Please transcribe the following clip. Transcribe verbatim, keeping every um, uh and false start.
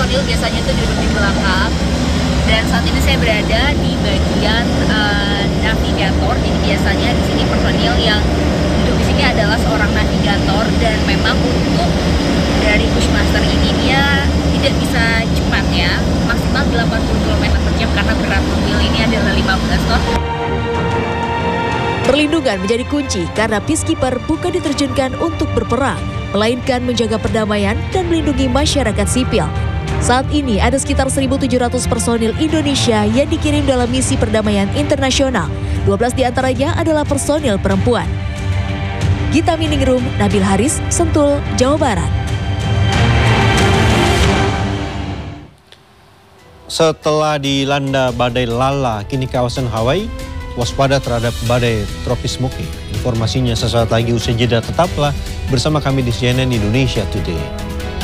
personil biasanya itu duduk di belakang. Dan saat ini saya berada di bagian uh, navigator. Jadi biasanya di sini personil yang duduk di sini adalah seorang navigator, dan memang untuk dari Bushmaster ini dia tidak bisa cepat ya, maksimal delapan puluh kilometer per jam karena berat mobil ini adalah lima belas ton. Perlindungan menjadi kunci karena peacekeeper bukan diterjunkan untuk berperang, melainkan menjaga perdamaian dan melindungi masyarakat sipil. Saat ini ada sekitar seribu tujuh ratus personil Indonesia yang dikirim dalam misi perdamaian internasional. dua belas diantaranya adalah personil perempuan. Gita Miningrum, Nabil Haris, Sentul, Jawa Barat. Setelah dilanda badai Lala, kini kawasan Hawaii waspada terhadap badai tropis Moki. Informasinya sesaat lagi usai jeda, tetaplah bersama kami di C N N Indonesia Today.